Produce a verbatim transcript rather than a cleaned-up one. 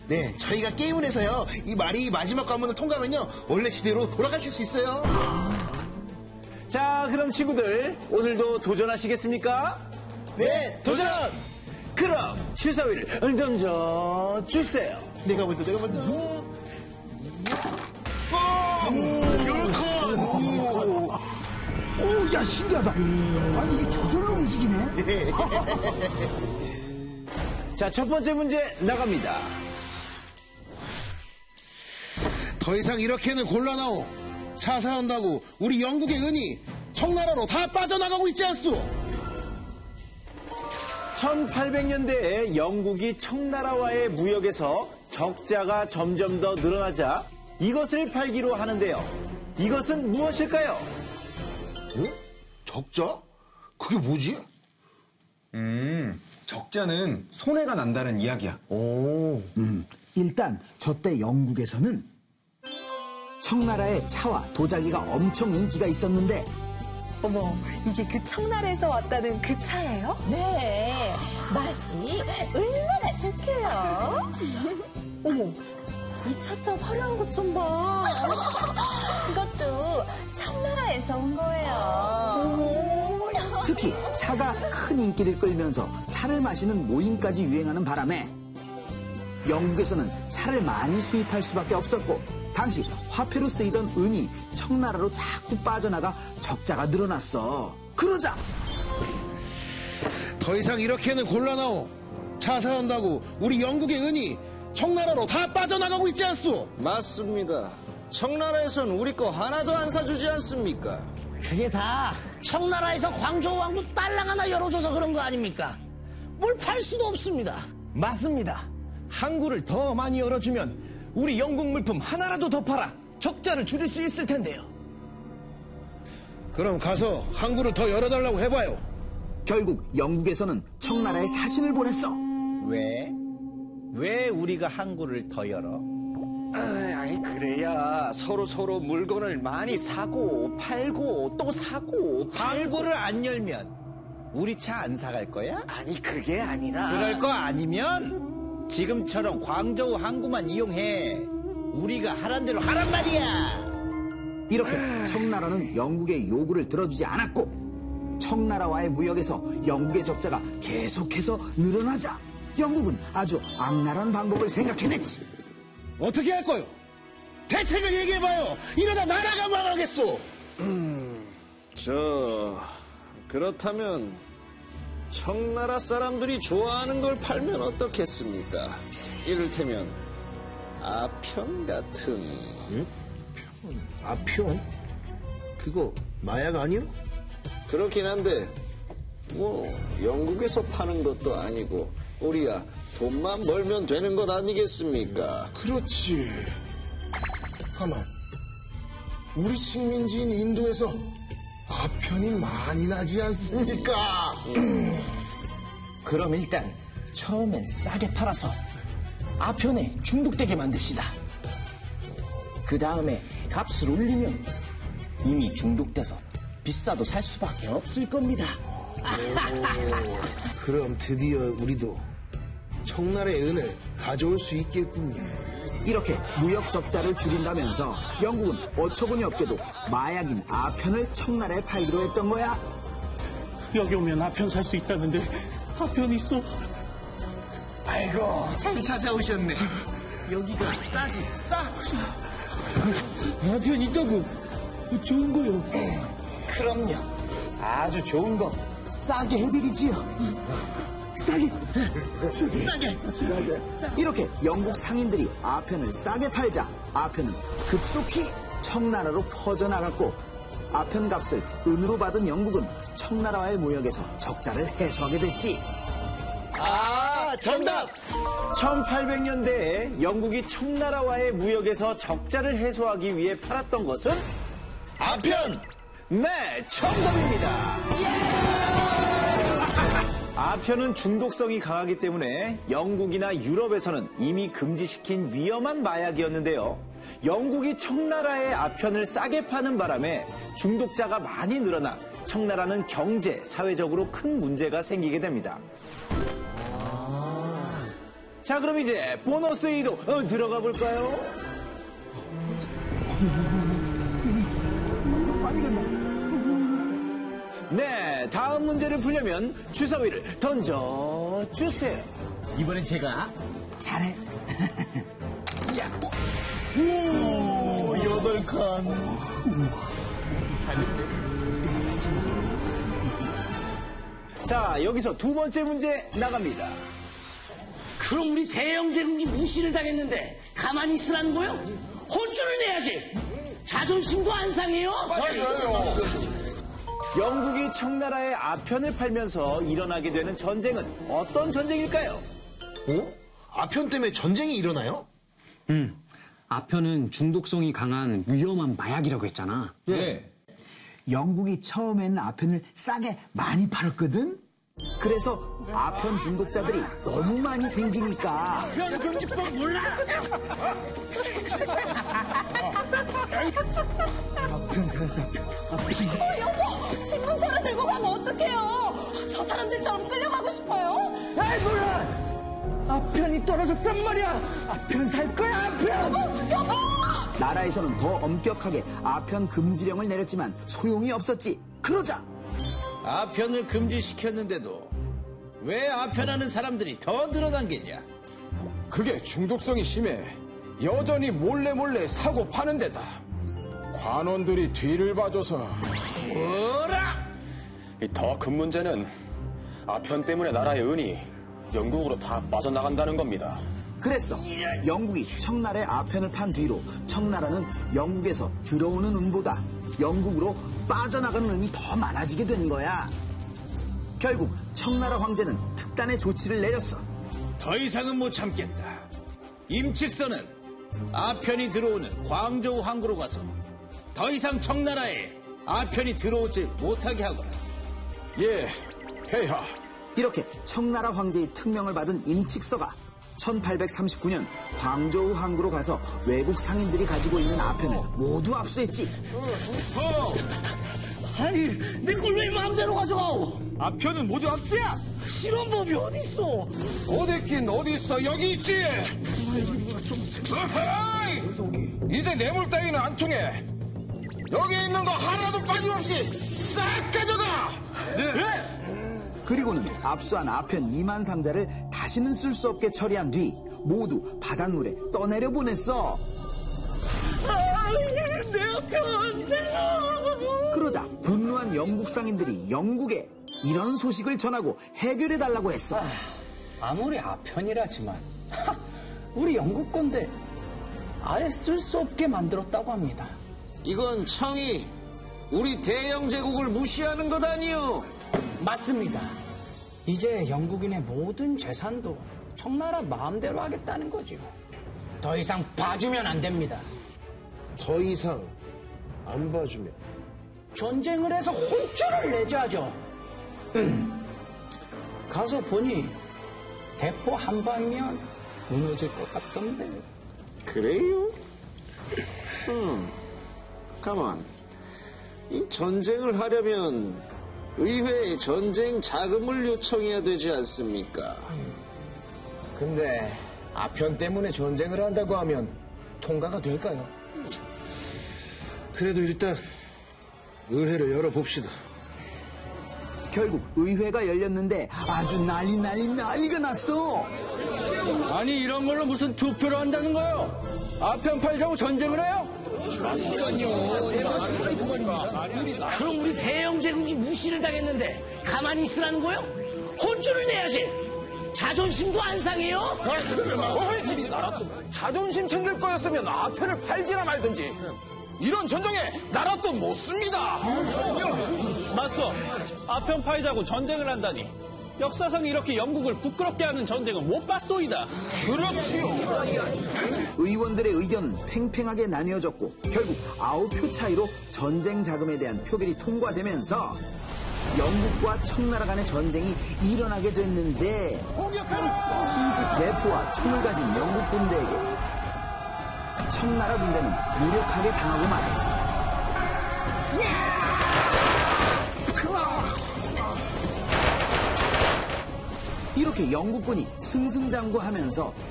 네, 저희가 게임을 해서요. 이 말이 마지막 관문을 통과하면요. 원래 시대로 돌아가실 수 있어요. 자, 그럼 친구들 오늘도 도전하시겠습니까? 네, 도전! 그럼 주사위를 던져 주세요. 내가 먼저, 내가 먼저. 오, 오, 야, 신기하다. 아니, 이게 저절로 움직이네. 자, 첫 번째 문제 나갑니다. 더 이상 이렇게는 곤란하오. 자사한다고 우리 영국의 은이 청나라로 다 빠져나가고 있지 않소? 천팔백 년대에 영국이 청나라와의 무역에서 적자가 점점 더 늘어나자 이것을 팔기로 하는데요. 이것은 무엇일까요? 어? 적자? 그게 뭐지? 음, 적자는 손해가 난다는 이야기야. 오. 음, 일단 저때 영국에서는 청나라의 차와 도자기가 엄청 인기가 있었는데 어머, 이게 그 청나라에서 왔다는 그 차예요? 네, 맛이 얼마나 좋게요. 어머, 이 차점 화려한 것 좀 봐. 그것도 청나라에서 온 거예요. 특히 차가 큰 인기를 끌면서 차를 마시는 모임까지 유행하는 바람에 영국에서는 차를 많이 수입할 수밖에 없었고 당시 화폐로 쓰이던 은이 청나라로 자꾸 빠져나가 적자가 늘어났어. 그러자 더 이상 이렇게는 곤란하오. 자사한다고 우리 영국의 은이 청나라로 다 빠져나가고 있지 않소? 맞습니다. 청나라에선 우리 거 하나도 안 사주지 않습니까? 그게 다 청나라에서 광저우 왕국 딸랑 하나 열어줘서 그런 거 아닙니까? 뭘 팔 수도 없습니다. 맞습니다. 항구를 더 많이 열어주면 우리 영국 물품 하나라도 더 팔아 적자를 줄일 수 있을 텐데요. 그럼 가서 항구를 더 열어달라고 해봐요. 결국 영국에서는 청나라에 사신을 보냈어. 왜? 왜 우리가 항구를 더 열어? 아이, 그래야 서로 서로 물건을 많이 사고 팔고 또 사고. 항구를 안 열면 우리 차 안 사갈 거야? 아니, 그게 아니라. 그럴 거 아니면 지금처럼 광저우 항구만 이용해. 우리가 하란 대로 하란 말이야. 이렇게 청나라는 영국의 요구를 들어주지 않았고 청나라와의 무역에서 영국의 적자가 계속해서 늘어나자 영국은 아주 악랄한 방법을 생각해냈지. 어떻게 할 거요? 대책을 얘기해봐요. 이러다 나라가 망하겠소. 음, 저 그렇다면 청나라 사람들이 좋아하는 걸 팔면 어떻겠습니까? 이를테면 아편 같은. 응? 아편? 그거 마약 아니요? 그렇긴 한데 뭐 영국에서 파는 것도 아니고 우리야 돈만 벌면 되는 것 아니겠습니까? 그렇지. 가만. 우리 식민지인 인도에서 아편이 많이 나지 않습니까? 그럼 일단 처음엔 싸게 팔아서 아편에 중독되게 만듭시다. 그 다음에 값을 올리면 이미 중독돼서 비싸도 살 수밖에 없을 겁니다. 오, 그럼 드디어 우리도 청나라의 은을 가져올 수 있겠군요. 이렇게 무역 적자를 줄인다면서 영국은 어처구니 없게도 마약인 아편을 청나라에 팔기로 했던 거야. 여기 오면 아편 살 수 있다는데 아편 있어? 아이고, 잘 찾아오셨네. 여기가 싸지, 싸. 아편 있다고? 좋은 거요. 그럼요. 아주 좋은 거 싸게 해드리지요. 싸게! 싸게! 싸게! 이렇게 영국 상인들이 아편을 싸게 팔자 아편은 급속히 청나라로 퍼져나갔고 아편 값을 은으로 받은 영국은 청나라와의 무역에서 적자를 해소하게 됐지. 아, 정답! 천팔백 년대에 영국이 청나라와의 무역에서 적자를 해소하기 위해 팔았던 것은 아편! 네, 정답입니다. 아편은 중독성이 강하기 때문에 영국이나 유럽에서는 이미 금지시킨 위험한 마약이었는데요. 영국이 청나라에 아편을 싸게 파는 바람에 중독자가 많이 늘어나 청나라는 경제, 사회적으로 큰 문제가 생기게 됩니다. 자, 그럼 이제 보너스 이동 어, 들어가 볼까요? 많이 간다. 네, 다음 문제를 풀려면 주사위를 던져 주세요. 이번엔 제가 잘해. 야. 오, 여덟 칸. 자, 여기서 두 번째 문제 나갑니다. 그럼 우리 대영 제국이 무시를 당했는데 가만히 있으라는 거요? 혼쭐을 내야지. 자존심도 안 상해요? 영국이 청나라의 아편을 팔면서 일어나게 되는 전쟁은 어떤 전쟁일까요? 어? 아편 때문에 전쟁이 일어나요? 음, 아편은 중독성이 강한 위험한 마약이라고 했잖아. 네. 영국이 처음에는 아편을 싸게 많이 팔았거든? 그래서 아편 중독자들이 너무 많이 생기니까 금지법 몰라? 아편 사야지 아편. 여보, 신문서를 들고 가면 어떡해요? 저 사람들처럼 끌려가고 싶어요? 아이 몰라. 아편이 떨어졌단 말이야. 아편 살 거야 아편. 여보! 나라에서는 더 엄격하게 아편 금지령을 내렸지만 소용이 없었지. 그러자 아편을 금지시켰는데도 왜 아편하는 사람들이 더 늘어난 게냐? 그게 중독성이 심해 여전히 몰래 몰래 사고 파는 데다. 관원들이 뒤를 봐줘서. 뭐라? 더 큰 문제는 아편 때문에 나라의 은이 영국으로 다 빠져나간다는 겁니다. 그랬어. 영국이 청나라의 아편을 판 뒤로 청나라는 영국에서 들어오는 은보다 영국으로 빠져나가는 은이 더 많아지게 된 거야. 결국 청나라 황제는 특단의 조치를 내렸어. 더 이상은 못 참겠다. 임칙서는 아편이 들어오는 광저우 항구로 가서 더 이상 청나라에 아편이 들어오지 못하게 하거라. 예, 폐하. 이렇게 청나라 황제의 특명을 받은 임칙서가 천팔백삼십구 년 광저우 항구로 가서 외국 상인들이 가지고 있는 아편을 모두 압수했지. 아니 내 걸 왜 마음대로 가져가오? 아편은 모두 압수야. 실험 법이 어딨어? 어디 있긴 어디 있어. 여기 있지. 어허이! 이제 뇌물 따위는 안 통해. 여기 있는 거 하나도 빠짐없이 싹 가져가. 네. 그리고는 압수한 아편 이만 상자를 다시는 쓸 수 없게 처리한 뒤 모두 바닷물에 떠내려 보냈어. 내 아편 내가. 그러자 분노한 영국 상인들이 영국에 이런 소식을 전하고 해결해달라고 했어. 아무리 아편이라지만 하, 우리 영국 건데 아예 쓸 수 없게 만들었다고 합니다. 이건 청이 우리 대영 제국을 무시하는 것 아니오? 맞습니다. 이제 영국인의 모든 재산도 청나라 마음대로 하겠다는 거죠. 더 이상 봐주면 안 됩니다. 더 이상 안 봐주면 전쟁을 해서 혼쭐을 내자죠. 음. 가서 보니 대포 한 방이면 무너질 것 같던데. 그래요? 음, 가만. 이 전쟁을 하려면 의회에 전쟁 자금을 요청해야 되지 않습니까? 근데 아편 때문에 전쟁을 한다고 하면 통과가 될까요? 그래도 일단 의회를 열어봅시다. 결국 의회가 열렸는데 아주 난리 난리 난리가 났어. 아니 이런 걸로 무슨 투표를 한다는 거예요? 아편 팔자고 전쟁을 해요? 그럼 우리 대영 제국이 무시를 당했는데 가만히 있으라는 거요? 혼쭐을 내야지. 자존심도 안 상해요? 어이, 자존심 챙길 거였으면 아편을 팔지나 말든지. 이런 전쟁에 나라도 못 씁니다. 맞소. 아편 팔자고 전쟁을 한다니. 역사상 이렇게 영국을 부끄럽게 하는 전쟁은 못 봤소이다. 그렇지요. 의원들의 의견은 팽팽하게 나뉘어졌고 결국 아홉 표 차이로 전쟁 자금에 대한 표결이 통과되면서 영국과 청나라 간의 전쟁이 일어나게 됐는데 신식 대포와 총을 가진 영국 군대에게 청나라 군대는 무력하게 당하고 말았지. 이렇게 영국군이 승승장구하면서